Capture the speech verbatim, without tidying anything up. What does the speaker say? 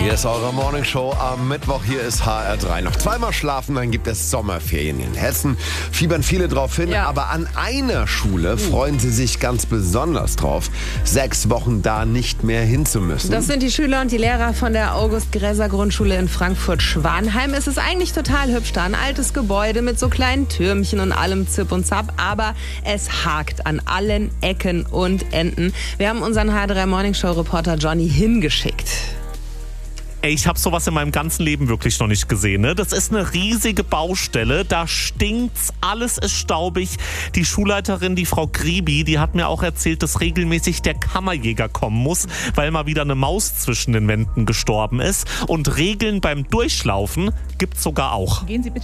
Hier ist eure Morningshow am Mittwoch. Hier ist H R drei. Noch zweimal schlafen, dann gibt es Sommerferien in Hessen. Fiebern viele drauf hin, Ja. aber an einer Schule freuen sie sich ganz besonders drauf, sechs Wochen da nicht mehr hinzumüssen. Das sind die Schüler und die Lehrer von der August-Gräser-Grundschule in Frankfurt-Schwanheim. Es ist eigentlich total hübsch da, ein altes Gebäude mit so kleinen Türmchen und allem Zip und Zap, aber es hakt an allen Ecken und Enden. Wir haben unseren H R drei Morningshow-Reporter Johnny hingeschickt. Ey, ich habe sowas in meinem ganzen Leben wirklich noch nicht gesehen. Ne? Das ist eine riesige Baustelle, da stinkt's, alles ist staubig. Die Schulleiterin, die Frau Gribi, die hat mir auch erzählt, dass regelmäßig der Kammerjäger kommen muss, weil mal wieder eine Maus zwischen den Wänden gestorben ist. Und Regeln beim Durchlaufen gibt's sogar auch. Gehen Sie bitte